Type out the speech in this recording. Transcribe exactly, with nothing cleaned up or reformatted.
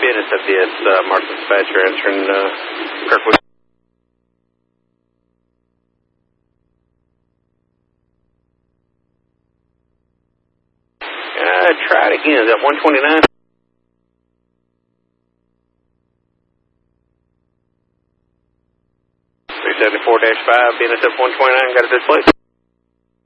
Business of this, uh, Marshall Dispatcher answering, uh, Kirkwood. Uh, try it again. Is that one twenty-nine? three seventy-four dash five, Business of one twenty-nine, got a display.